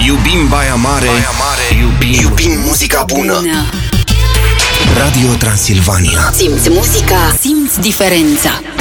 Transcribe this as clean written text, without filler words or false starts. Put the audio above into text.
Iubim Baia Mare, iubim muzica bună. Radio Transilvania. Simți muzica, simți diferența.